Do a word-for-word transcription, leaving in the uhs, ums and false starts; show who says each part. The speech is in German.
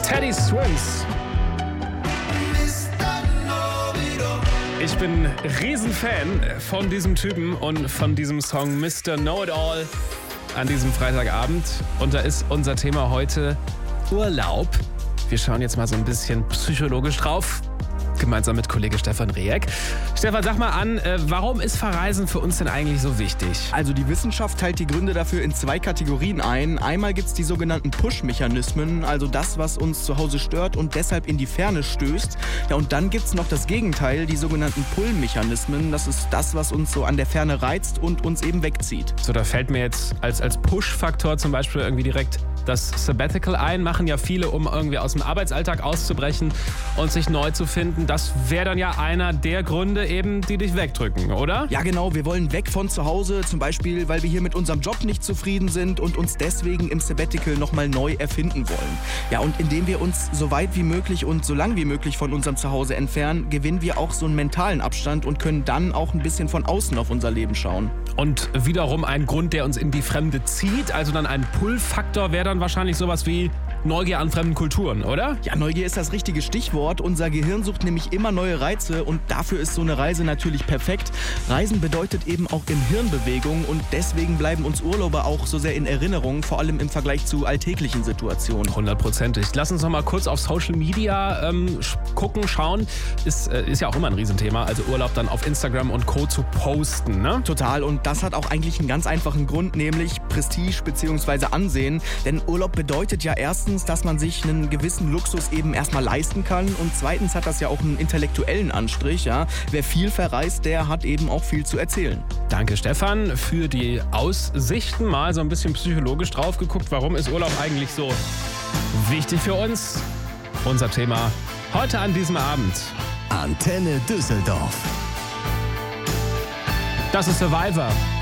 Speaker 1: Teddy Swims. Ich bin Riesenfan von diesem Typen und von diesem Song Mister Know-It-All an diesem Freitagabend. Und da ist unser Thema heute Urlaub. Wir schauen jetzt mal so ein bisschen psychologisch drauf, gemeinsam mit Kollege Stefan Rehek. Stefan, sag mal an, äh, warum ist Verreisen für uns denn eigentlich so wichtig?
Speaker 2: Also die Wissenschaft teilt die Gründe dafür in zwei Kategorien ein. Einmal gibt es die sogenannten Push-Mechanismen, also das, was uns zu Hause stört und deshalb in die Ferne stößt. Ja, und dann gibt es noch das Gegenteil, die sogenannten Pull-Mechanismen. Das ist das, was uns so an der Ferne reizt und uns eben wegzieht.
Speaker 1: So, da fällt mir jetzt als, als Push-Faktor zum Beispiel irgendwie direkt das Sabbatical ein. Machen ja viele, um irgendwie aus dem Arbeitsalltag auszubrechen und sich neu zu finden. Das wäre dann ja einer der Gründe eben, die dich wegdrücken, oder?
Speaker 2: Ja genau, wir wollen weg von zu Hause, zum Beispiel, weil wir hier mit unserem Job nicht zufrieden sind und uns deswegen im Sabbatical nochmal neu erfinden wollen. Ja, und indem wir uns so weit wie möglich und so lang wie möglich von unserem Zuhause entfernen, gewinnen wir auch so einen mentalen Abstand und können dann auch ein bisschen von außen auf unser Leben schauen.
Speaker 1: Und wiederum ein Grund, der uns in die Fremde zieht, also dann ein Pull-Faktor wäre dann wahrscheinlich sowas wie Neugier an fremden Kulturen, oder?
Speaker 2: Ja, Neugier ist das richtige Stichwort. Unser Gehirn sucht nämlich immer neue Reize und dafür ist so eine Reise natürlich perfekt. Reisen bedeutet eben auch im Hirn Bewegung und deswegen bleiben uns Urlaube auch so sehr in Erinnerung, vor allem im Vergleich zu alltäglichen Situationen.
Speaker 1: Hundertprozentig. Lass uns noch mal kurz auf Social Media ähm, gucken, schauen. Ist, äh, ist ja auch immer ein Riesenthema, also Urlaub dann auf Instagram und Co. zu posten, ne?
Speaker 2: Total, und das hat auch eigentlich einen ganz einfachen Grund, nämlich Prestige bzw. Ansehen. Denn Urlaub bedeutet ja erstens, dass man sich einen gewissen Luxus eben erstmal leisten kann und zweitens hat das ja auch einen intellektuellen Anstrich. Ja? Wer viel verreist, der hat eben auch viel zu erzählen.
Speaker 1: Danke Stefan für die Aussichten. Mal so ein bisschen psychologisch drauf geguckt, warum ist Urlaub eigentlich so wichtig für uns? Unser Thema heute an diesem Abend.
Speaker 3: Antenne Düsseldorf.
Speaker 1: Das ist Survivor.